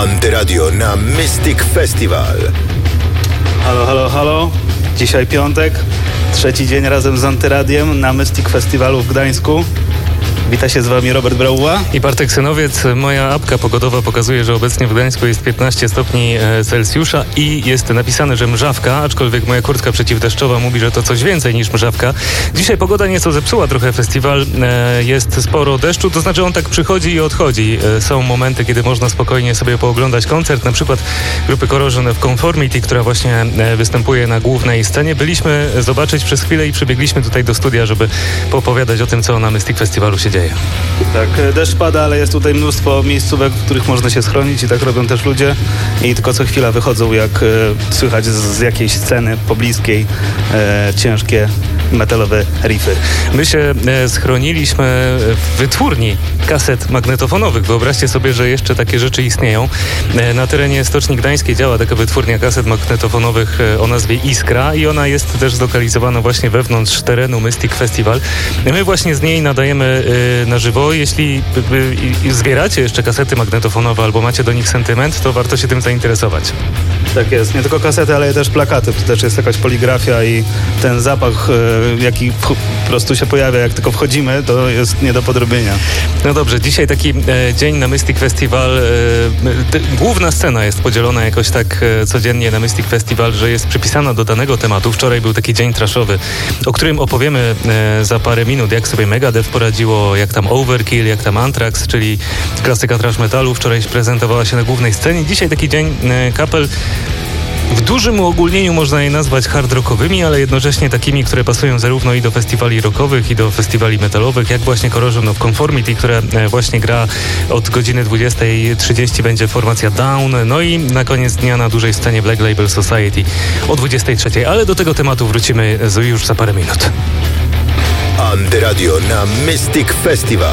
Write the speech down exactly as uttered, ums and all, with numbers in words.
Antyradio na Mystic Festival. Halo, halo, halo. Dzisiaj piątek, trzeci dzień razem z Antyradiem na Mystic Festiwalu w Gdańsku. Wita się z wami Robert Brauła i Bartek Synowiec. Moja apka pogodowa pokazuje, że obecnie w Gdańsku jest piętnaście stopni Celsjusza i jest napisane, że mrzawka, aczkolwiek moja kurtka przeciwdeszczowa mówi, że to coś więcej niż mrzawka. Dzisiaj pogoda nieco zepsuła trochę festiwal. Jest sporo deszczu, to znaczy on tak przychodzi i odchodzi. Są momenty, kiedy można spokojnie sobie pooglądać koncert, na przykład grupy Corrosion of Conformity, która właśnie występuje na głównej scenie. Byliśmy zobaczyć przez chwilę i przybiegliśmy tutaj do studia, żeby poopowiadać o tym, co na Mystic Festiwalu się dzieje. Tak, deszcz pada, ale jest tutaj mnóstwo miejscówek, w których można się schronić i tak robią też ludzie i tylko co chwila wychodzą, jak e, słychać z, z jakiejś sceny pobliskiej e, ciężkie metalowe riffy. My się e, schroniliśmy w wytwórni kaset magnetofonowych. Wyobraźcie sobie, że jeszcze takie rzeczy istnieją. E, na terenie Stoczni Gdańskiej działa taka wytwórnia kaset magnetofonowych e, o nazwie Iskra i ona jest też zlokalizowana właśnie wewnątrz terenu Mystic Festival. My właśnie z niej nadajemy e, na żywo. Jeśli y, y, zbieracie jeszcze kasety magnetofonowe albo macie do nich sentyment, to warto się tym zainteresować. Tak jest. Nie tylko kasety, ale też plakaty. To też jest jakaś poligrafia i ten zapach, y, jaki po prostu się pojawia, jak tylko wchodzimy, to jest nie do podrobienia. No dobrze, dzisiaj taki e, dzień na Mystic Festival. E, t, główna scena jest podzielona jakoś tak e, codziennie na Mystic Festival, że jest przypisana do danego tematu. Wczoraj był taki dzień trashowy, o którym opowiemy e, za parę minut, jak sobie Megadeth poradziło, jak tam Overkill, jak tam Anthrax, czyli klasyka thrash metalu. Wczoraj prezentowała się na głównej scenie. Dzisiaj taki dzień e, kapel. W dużym uogólnieniu można je nazwać hard rockowymi, ale jednocześnie takimi, które pasują zarówno i do festiwali rockowych, i do festiwali metalowych, jak właśnie Corrosion of Conformity, które właśnie gra od godziny dwudziestej trzydzieści będzie formacja Down, no i na koniec dnia na dużej scenie Black Label Society o dwudziestej trzeciej, ale do tego tematu wrócimy już za parę minut. Antyradio na Mystic Festival.